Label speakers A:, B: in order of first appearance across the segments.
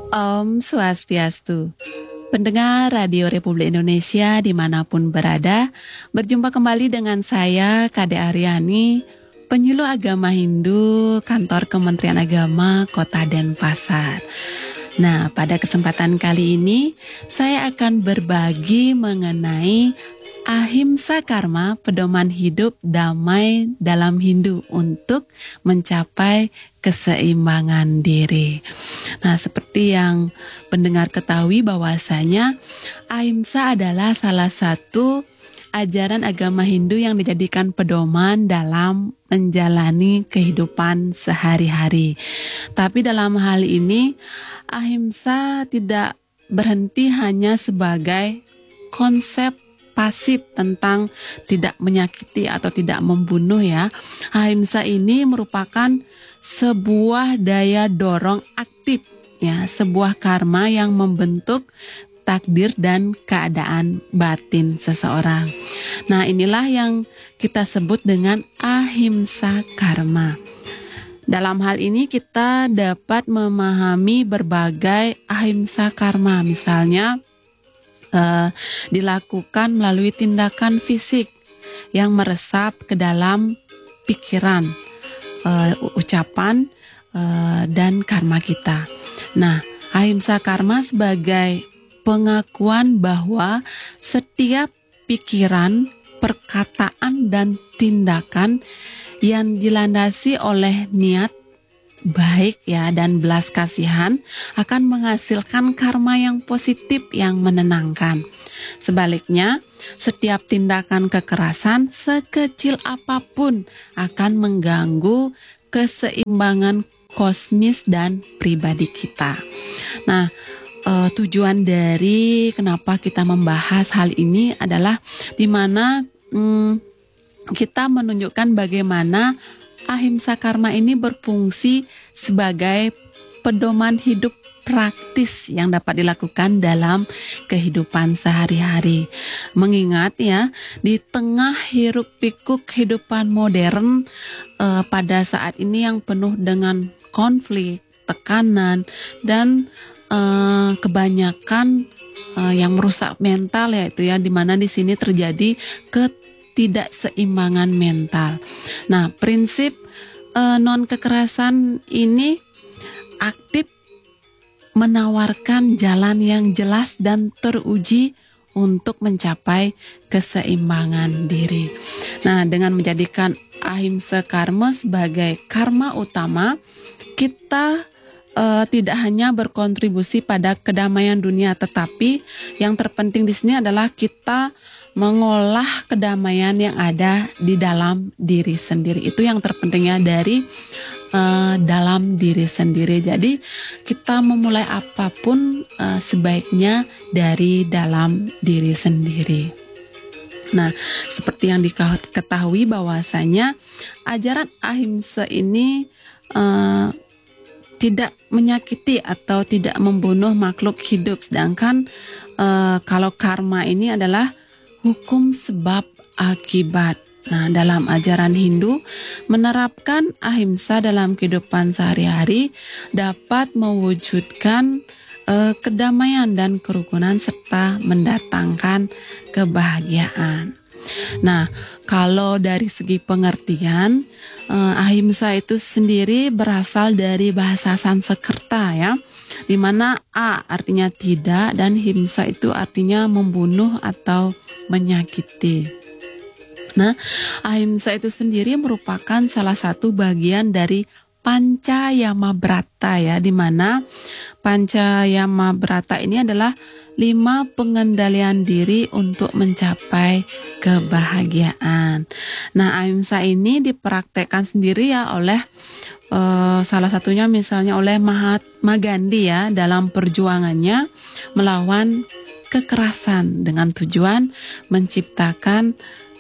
A: Om Swastiastu. Pendengar Radio Republik Indonesia dimanapun berada, berjumpa kembali dengan saya, Kade Aryani, penyuluh agama Hindu, Kantor Kementerian Agama Kota Denpasar. Nah, pada kesempatan kali ini, saya akan berbagi mengenai Ahimsa Karma, pedoman hidup damai dalam Hindu untuk mencapai keseimbangan diri. Nah, seperti yang pendengar ketahui bahwasanya Ahimsa adalah salah satu ajaran agama Hindu yang dijadikan pedoman dalam menjalani kehidupan sehari-hari. Tapi dalam hal ini, Ahimsa tidak berhenti hanya sebagai konsep pasif tentang tidak menyakiti atau tidak membunuh ya. Ahimsa ini merupakan sebuah daya dorong aktif ya, sebuah karma yang membentuk takdir dan keadaan batin seseorang. Nah, inilah yang kita sebut dengan ahimsa karma. Dalam hal ini kita dapat memahami berbagai ahimsa karma, misalnya dilakukan melalui tindakan fisik yang meresap ke dalam pikiran, ucapan, dan karma kita. Nah, ahimsa karma sebagai pengakuan bahwa setiap pikiran, perkataan, dan tindakan yang dilandasi oleh niat baik ya dan belas kasihan akan menghasilkan karma yang positif yang menenangkan. Sebaliknya, setiap tindakan kekerasan sekecil apapun akan mengganggu keseimbangan kosmis dan pribadi kita. Nah, tujuan dari kenapa kita membahas hal ini adalah di mana kita menunjukkan bagaimana ahimsa karma ini berfungsi sebagai pedoman hidup praktis yang dapat dilakukan dalam kehidupan sehari-hari. Mengingat ya, di tengah hiruk pikuk kehidupan modern pada saat ini yang penuh dengan konflik, tekanan, dan kebanyakan yang merusak mental yaitu ya, di mana di sini terjadi ketidakseimbangan mental. Nah, prinsip non kekerasan ini aktif menawarkan jalan yang jelas dan teruji untuk mencapai keseimbangan diri. Nah, dengan menjadikan ahimsa karma sebagai karma utama, kita tidak hanya berkontribusi pada kedamaian dunia, tetapi yang terpenting di sini adalah kita mengolah kedamaian yang ada di dalam diri sendiri. Itu yang terpentingnya dari dalam diri sendiri. Jadi kita memulai apapun sebaiknya dari dalam diri sendiri. Nah, seperti yang diketahui bahwasanya ajaran ahimsa ini tidak menyakiti atau tidak membunuh makhluk hidup. Sedangkan kalau karma ini adalah hukum sebab akibat. Nah, dalam ajaran Hindu, menerapkan ahimsa dalam kehidupan sehari-hari dapat mewujudkan kedamaian dan kerukunan serta mendatangkan kebahagiaan. Nah, kalau dari segi pengertian, ahimsa itu sendiri berasal dari bahasa Sanskerta ya, di mana a artinya tidak dan himsa itu artinya membunuh atau menyakiti. Nah, ahimsa itu sendiri merupakan salah satu bagian dari Pancayama Brata ya, di mana Pancayama Brata ini adalah 5 pengendalian diri untuk mencapai kebahagiaan. Nah, ahimsa ini dipraktekkan sendiri ya oleh salah satunya misalnya oleh Mahatma Gandhi ya, dalam perjuangannya melawan kekerasan dengan tujuan menciptakan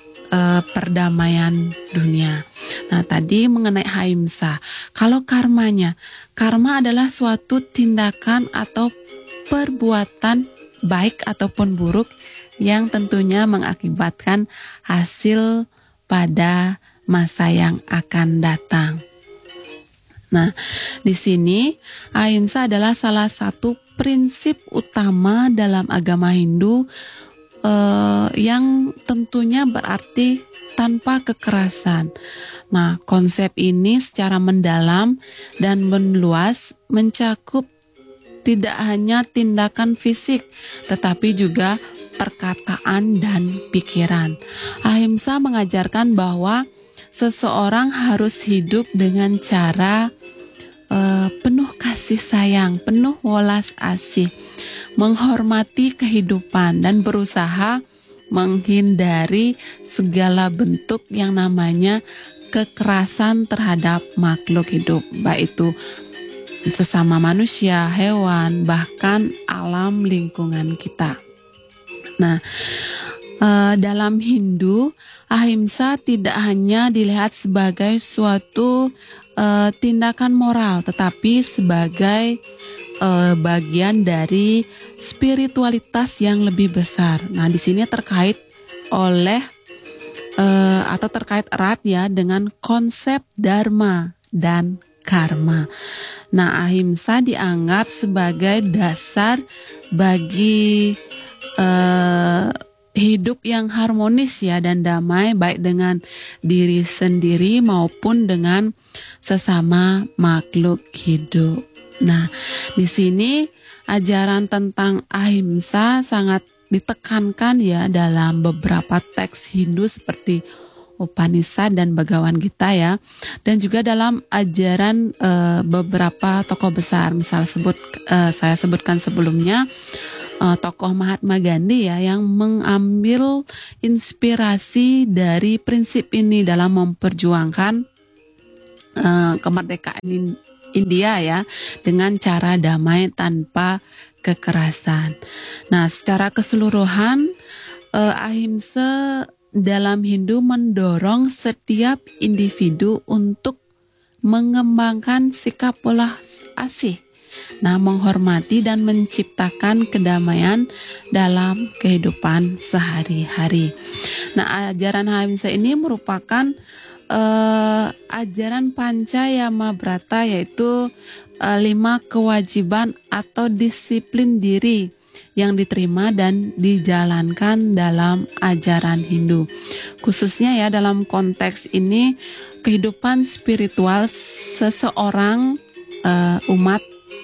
A: perdamaian dunia. Nah, tadi mengenai ahimsa. Kalau karmanya, karma adalah suatu tindakan atau perbuatan baik ataupun buruk yang tentunya mengakibatkan hasil pada masa yang akan datang. Nah, di sini ahimsa adalah salah satu prinsip utama dalam agama Hindu yang tentunya berarti tanpa kekerasan. Nah, konsep ini secara mendalam dan meluas mencakup tidak hanya tindakan fisik, tetapi juga perkataan dan pikiran. Ahimsa mengajarkan bahwa seseorang harus hidup dengan cara penuh kasih sayang, penuh welas asih, menghormati kehidupan dan berusaha menghindari segala bentuk yang namanya kekerasan terhadap makhluk hidup, baik itu sesama manusia, hewan, bahkan alam lingkungan kita. Nah, dalam Hindu, ahimsa tidak hanya dilihat sebagai suatu tindakan moral, tetapi sebagai bagian dari spiritualitas yang lebih besar. Nah, di sini terkait erat ya dengan konsep dharma dan karma. Nah, ahimsa dianggap sebagai dasar bagi hidup yang harmonis ya dan damai, baik dengan diri sendiri maupun dengan sesama makhluk hidup. Nah, di sini ajaran tentang ahimsa sangat ditekankan ya dalam beberapa teks Hindu seperti Upanishad dan Bhagavad Gita ya, dan juga dalam ajaran beberapa tokoh besar. Misal saya sebutkan sebelumnya tokoh Mahatma Gandhi ya, yang mengambil inspirasi dari prinsip ini dalam memperjuangkan kemerdekaan India ya, dengan cara damai tanpa kekerasan. Nah, secara keseluruhan ahimsa dalam Hindu mendorong setiap individu untuk mengembangkan sikap welas asih, menghormati dan menciptakan kedamaian dalam kehidupan sehari-hari. Nah, ajaran ahimsa ini merupakan ajaran Pancayamabrata, yaitu 5 kewajiban atau disiplin diri yang diterima dan dijalankan dalam ajaran Hindu. Khususnya ya dalam konteks ini kehidupan spiritual seseorang umat,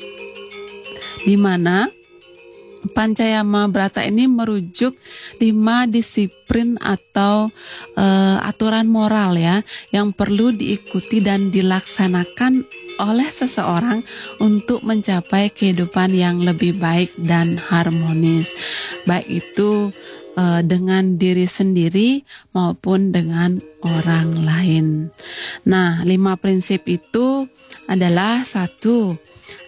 A: di mana Pancayamabrata ini merujuk 5 disiplin atau aturan moral ya, yang perlu diikuti dan dilaksanakan oleh seseorang untuk mencapai kehidupan yang lebih baik dan harmonis, baik itu dengan diri sendiri maupun dengan orang lain. Nah, 5 prinsip itu adalah 1.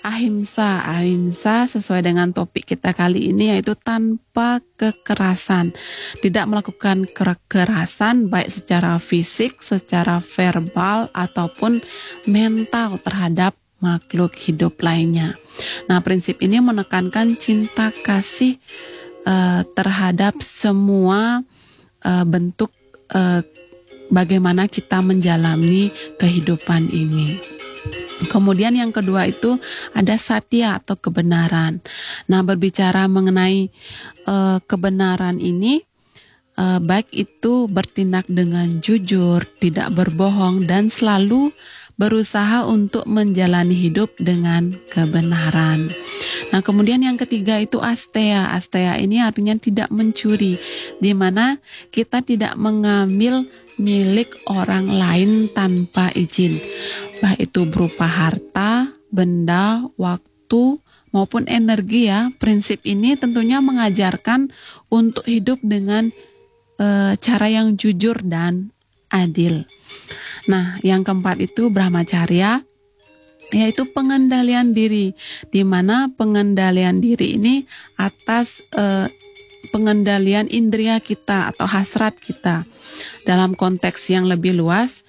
A: Ahimsa sesuai dengan topik kita kali ini, yaitu tanpa kekerasan. Tidak melakukan kekerasan baik secara fisik, secara verbal ataupun mental terhadap makhluk hidup lainnya. Nah, prinsip ini menekankan cinta kasih terhadap semua bentuk bagaimana kita menjalani kehidupan ini. Kemudian yang kedua itu ada satya atau kebenaran. Nah, berbicara mengenai kebenaran ini, baik itu bertindak dengan jujur, tidak berbohong, dan selalu berusaha untuk menjalani hidup dengan kebenaran. Nah, kemudian yang ketiga itu asteya. Asteya ini artinya tidak mencuri, di mana kita tidak mengambil milik orang lain tanpa izin, baik itu berupa harta, benda, waktu, maupun energi ya. Prinsip ini tentunya mengajarkan untuk hidup dengan cara yang jujur dan adil. Nah, yang keempat itu brahmacharya, yaitu pengendalian diri, di mana pengendalian diri ini atas pengendalian indria kita atau hasrat kita. Dalam konteks yang lebih luas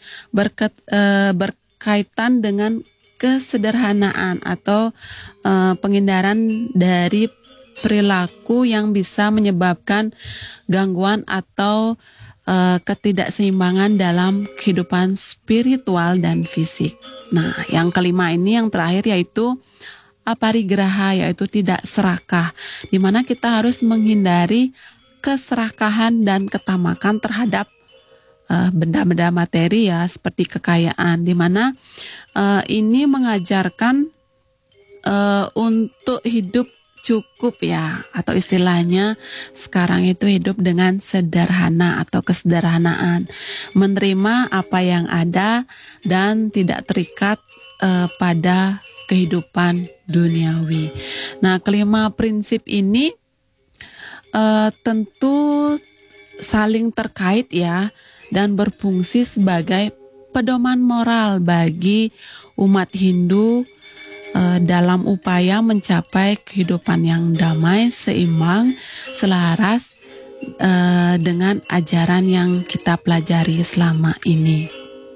A: berkaitan dengan kesederhanaan atau penghindaran dari perilaku yang bisa menyebabkan gangguan atau ketidakseimbangan dalam kehidupan spiritual dan fisik. Nah, yang kelima ini yang terakhir yaitu aparigraha, yaitu tidak serakah, di mana kita harus menghindari keserakahan dan ketamakan terhadap benda-benda materi ya, seperti kekayaan, di mana ini mengajarkan untuk hidup cukup ya, atau istilahnya sekarang itu hidup dengan sederhana atau kesederhanaan, menerima apa yang ada dan tidak terikat pada kehidupan duniawi. Nah, kelima prinsip ini tentu saling terkait ya, dan berfungsi sebagai pedoman moral bagi umat Hindu dalam upaya mencapai kehidupan yang damai, seimbang, selaras dengan ajaran yang kita pelajari selama ini.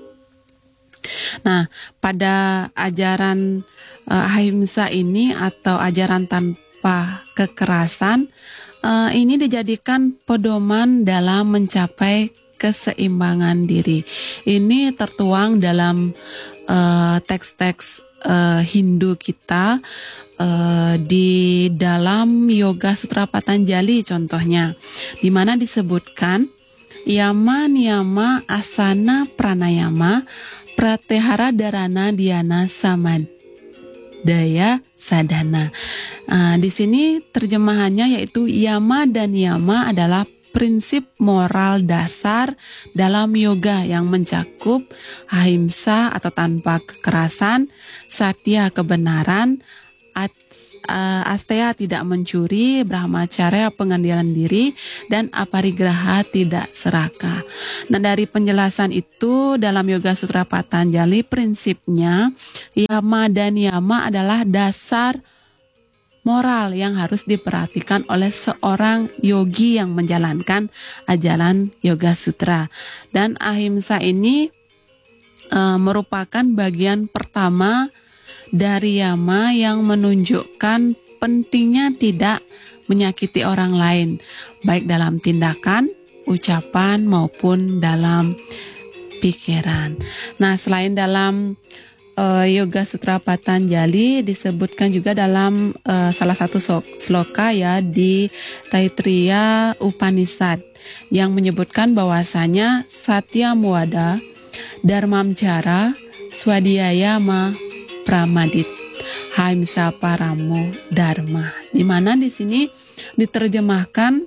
A: Nah, pada ajaran ahimsa ini atau ajaran tanpa kekerasan, ini dijadikan pedoman dalam mencapai keseimbangan diri. Ini tertuang dalam teks-teks Hindu kita, di dalam Yoga Sutra Patanjali contohnya, di mana disebutkan yama, niyama, asana, pranayama, pratihara, dharana, dhyana, samadaya, sadhana. Di sini terjemahannya yaitu yama dan niyama adalah prinsip moral dasar dalam yoga yang mencakup ahimsa atau tanpa kekerasan, satya kebenaran, asteya tidak mencuri, brahmacharya pengendalian diri, dan aparigraha tidak serakah. Nah, dari penjelasan itu dalam Yoga Sutra Patanjali prinsipnya yama dan niyama adalah dasar moral yang harus diperhatikan oleh seorang yogi yang menjalankan ajaran Yoga Sutra. Dan ahimsa ini merupakan bagian pertama dari yama yang menunjukkan pentingnya tidak menyakiti orang lain, baik dalam tindakan, ucapan, maupun dalam pikiran. Nah, selain dalam Yoga Sutra Patanjali, disebutkan juga dalam salah satu sloka ya di Taittiriya Upanishad yang menyebutkan bahwasanya Satya Muada Dharmamcara Swadhyayama Pramadit Haimsa Paramo Dharma, di mana di sini diterjemahkan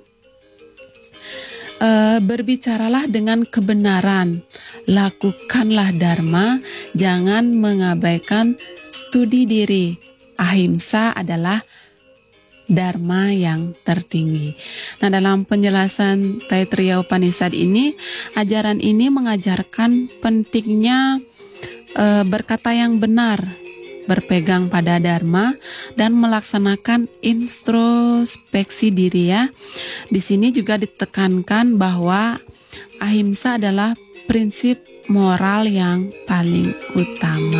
A: berbicaralah dengan kebenaran, lakukanlah dharma, jangan mengabaikan studi diri. Ahimsa adalah dharma yang tertinggi. Nah, dalam penjelasan Taittiriya Upanishad ini, ajaran ini mengajarkan pentingnya berkata yang benar, berpegang pada dharma, dan melaksanakan introspeksi diri ya. Di sini juga ditekankan bahwa ahimsa adalah prinsip moral yang paling utama.